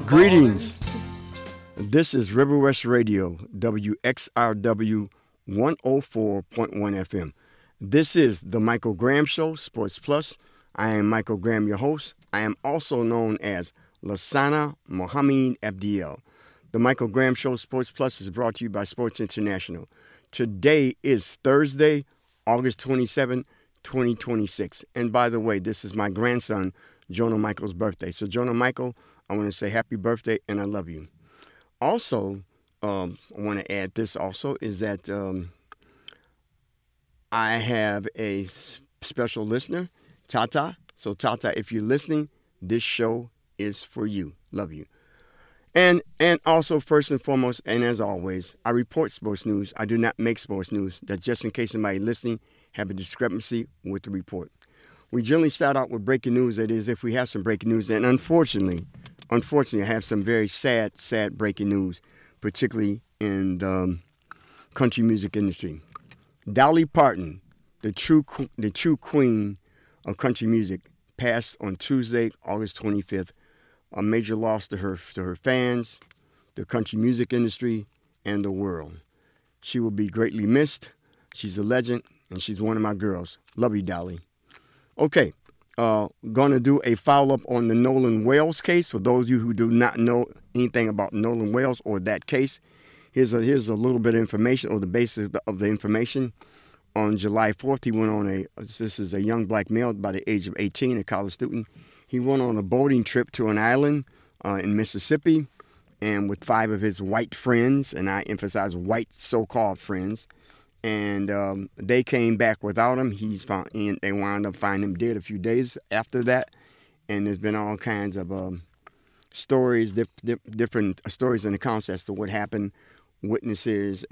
Greetings. This is River West Radio, WXRW 104.1 FM. This is the Michael Graham Show, Sports Plus. I am Michael Graham, your host. I am also known as Lasana Mohammed FDL. The Michael Graham Show, Sports Plus, is brought to you by Sports International. Today is Thursday, August 27, 2026. And by the way, this is my grandson, Jonah Michael's birthday. So, Jonah Michael, I want to say happy birthday and I love you. Also, I want to add this also is that I have a special listener, Tata. So, Tata, if you're listening, this show is for you. Love you. And also, first and foremost, and as always, I report sports news. I do not make sports news. That's just in case somebody listening have a discrepancy with the report. We generally start out with breaking news. That is, if we have some breaking news. And unfortunately, I have some very sad breaking news, particularly in the country music industry. Dolly Parton, the true queen of country music, passed on Tuesday, August 25th. A major loss to her fans, the country music industry, and the world. She will be greatly missed. She's a legend, and she's one of my girls. Love you, Dolly. Okay, going to do a follow-up on the Nolan Wales case. For those of you who do not know anything about Nolan Wales or that case, here's a little bit of information, or the basis of the information. On July 4th, he went on this is a young black male by the age of 18, a college student. He went on a boating trip to an island in Mississippi, and with 5 of his white friends, and I emphasize white so-called friends, and they came back without him. They wound up finding him dead a few days after that, and there's been all kinds of stories, different stories and accounts as to what happened, witnesses